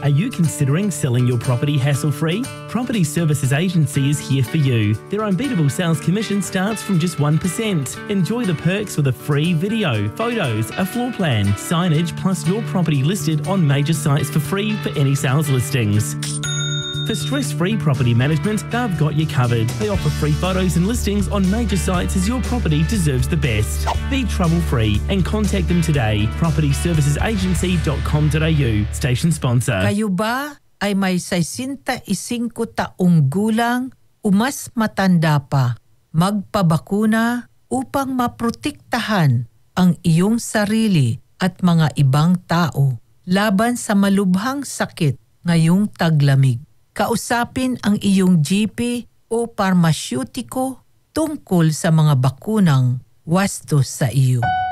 Are you considering selling your property hassle-free? Property Services Agency is here for you. Their unbeatable sales commission starts from just 1%. Enjoy the perks with a free video, photos, a floor plan, signage, plus your property listed on major sites for free for any sales listings. For stress-free property management, they've got you covered. They offer free photos and listings on major sites as your property deserves the best. Be trouble-free and contact them today. propertyservicesagency.com.au. Station sponsor. Kayo ba ay may 65 taong gulang o mas matanda pa? Magpabakuna upang maprotektahan ang iyong sarili at mga ibang tao laban sa malubhang sakit ngayong taglamig. Kausapin ang iyong GP o parmasyutiko tungkol sa mga bakunang wasto sa iyo.